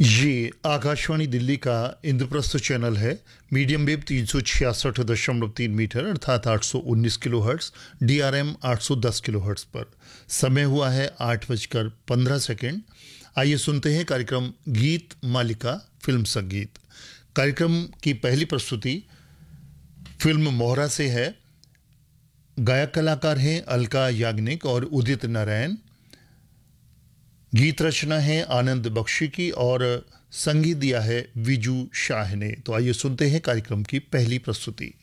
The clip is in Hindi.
ये आकाशवाणी दिल्ली का इंद्रप्रस्थ चैनल है। मीडियम वेव 366.3 मीटर अर्थात 819 किलोहर्ट्ज, DRM 810 किलोहर्ट्ज पर। समय हुआ है 8:15। आइए सुनते हैं कार्यक्रम गीत मालिका फिल्म संगीत। कार्यक्रम की पहली प्रस्तुति फिल्म मोहरा से है। गायक कलाकार हैं अलका याग्निक और उदित नारायण। गीत रचना है आनंद बख्शी की और संगीत दिया है विजू शाह ने। तो आइए सुनते हैं कार्यक्रम की पहली प्रस्तुति।